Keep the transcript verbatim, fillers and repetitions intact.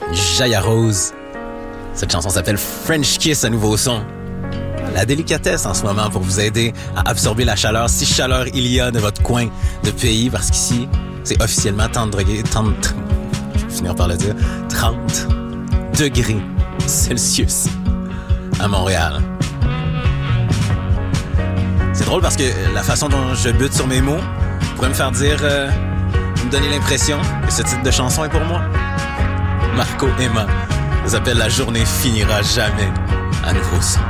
Jaya Rose. Cette chanson s'appelle French Kiss à nouveau son. La délicatesse en ce moment pour vous aider à absorber la chaleur, si chaleur il y a de votre coin de pays, parce qu'ici, c'est officiellement trente degrés, trente, je vais finir par le dire, trente degrés Celsius à Montréal. C'est drôle parce que la façon dont je bute sur mes mots pourrait me faire dire, euh, me donner l'impression que ce titre de chanson est pour moi. Marco Emma nous appelle La journée finira jamais à nouveau son.